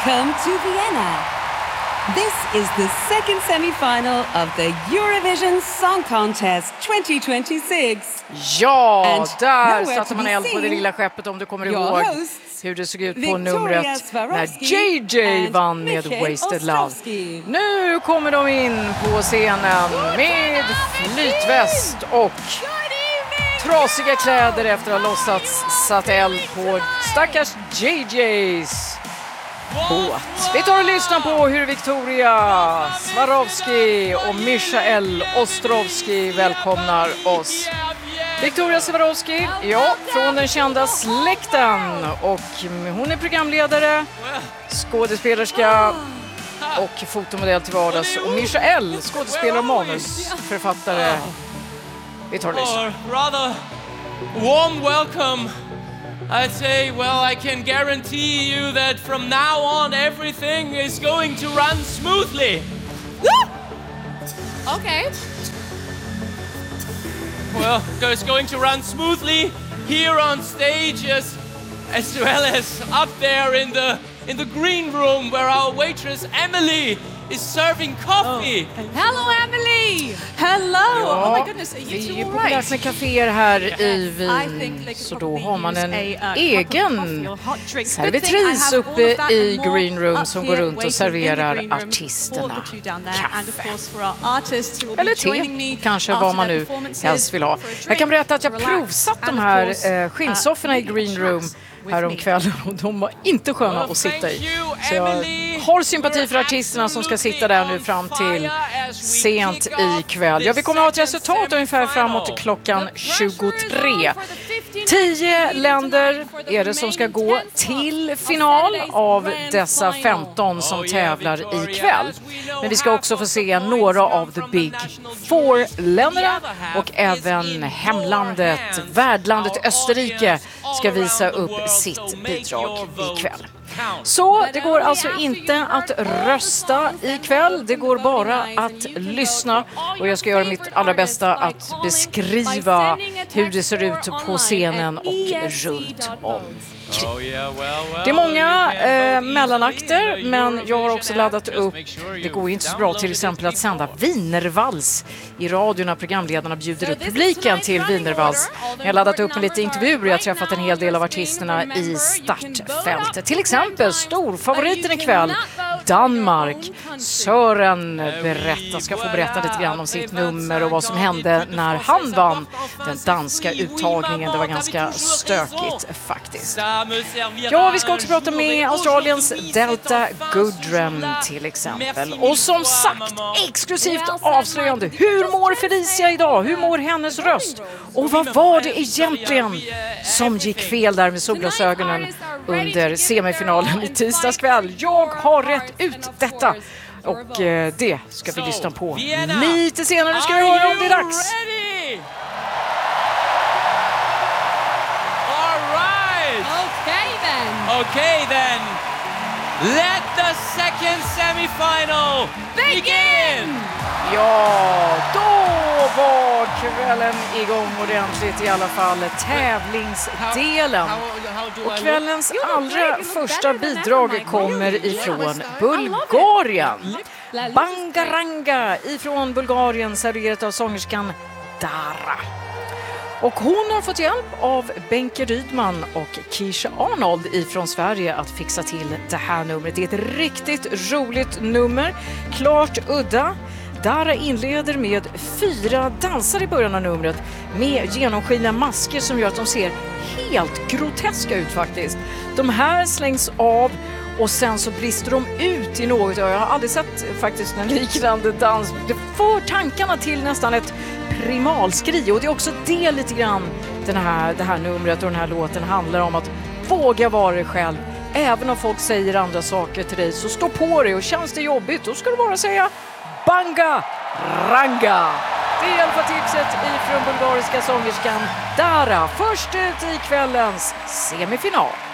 Welcome to Vienna. This is the second semi-final of the Eurovision Song Contest 2026. Ja, And där nowhere satte to man be eld på det seen, lilla skeppet, om du kommer your ihåg hosts, hur det såg ut på Victoria numret när Swarovski JJ and vann med Michael Wasted Love. Ostrowski. Nu kommer de in på scenen med flytväst och trasiga kläder efter att ha låtsats satt eld på stackars JJs båt. Vi tar och lyssnar på hur Victoria Swarovski och Michael Ostrowski välkomnar oss. Victoria Swarovski, ja, från den kända släkten, och hon är programledare, skådespelerska och fotomodell till vardags. Och Michael, skådespelare och manusförfattare. Vi tar och lyssnar. Rather warm welcome. I'd say, well, I can guarantee you that from now on everything is going to run smoothly. Okay. Well, it's going to run smoothly here on stage as well as up there in the green room where our waitress Emily is serving coffee. Hello, Emily. Hello. Ja, Oh my goodness, are det you är two ju all populärt right? med kaféer här i I think Wien, they så could då probably har man use en a, egen cup of coffee or hot drinks. Good thing I servitris have all uppe of that i and more Green Room up som here går runt och waiting in the serverar green room for artisterna the two down there, and of kaffe. course for our artists who will Eller be joining me te, kanske after vad man their nu performances helst vill ha. for a drink, Jag kan berätta att jag to relax, provsatt de and of här course, skinnsofforna i maybe a Green Room chat with häromkvällen, och de var inte sköna att sitta i. Så jag har sympati för artisterna som ska sitta där nu fram till sent ikväll. Ja, vi kommer att ha ett resultat ungefär framåt klockan 23. 10 länder är det som ska gå till final av dessa 15 som tävlar ikväll. Men vi ska också få se några av the big four-länderna, och även hemlandet, värdlandet Österrike ska visa upp sitt bidrag ikväll. Så det går alltså inte att rösta ikväll, det går bara att lyssna, och jag ska göra mitt allra bästa att beskriva hur det ser ut på scenen och runt om. Det är många mellanakter, men jag har också laddat upp. Det går ju inte så bra till exempel att sända Wienervals i radio när programledarna bjuder upp publiken till Wienervals. Jag har laddat upp med lite intervjuer, jag har träffat en hel del av artisterna i startfältet. Till exempel storfavoriten ikväll, Danmark. Sören ska få berätta lite grann om sitt nummer och vad som hände när han vann den danska uttagningen. Det var ganska stökigt faktiskt. Ja, vi ska också prata med Australiens Delta Goodrem till exempel. Och som sagt, exklusivt avslöjande. Hur mår Felicia idag? Hur mår hennes röst? Och vad var det egentligen som gick fel där med solglasögonen under semifinalen i tisdagskväll? Jag har rätt ut detta. Och det ska vi lyssna på lite senare. Nu ska vi höra om det är dags. Okay then, let the second semi-final begin! Ja, då var kvällen igång ordentligt, i alla fall tävlingsdelen. Och kvällens allra första bidrag kommer ifrån Bulgarien. Bangaranga ifrån Bulgarien, serverat av sångerskan Dara. Och hon har fått hjälp av Benke Rydman och Keisha Arnold ifrån Sverige att fixa till det här numret. Det är ett riktigt roligt nummer, klart udda. Dara inleder med 4 dansare i början av numret med genomskinliga masker som gör att de ser helt groteska ut faktiskt. De här slängs av och sen så brister de ut i något. Jag har aldrig sett faktiskt en liknande dans. Det får tankarna till nästan ett primalskri, och det är också det lite grann det här numret och den här låten handlar om, att våga vara dig själv. Även om folk säger andra saker till dig, så stå på dig, och känns det jobbigt då ska du bara säga Banga Ranga. Det är i alla fall tipset ifrån bulgariska sångerskan Dara. Först ut i kvällens semifinal.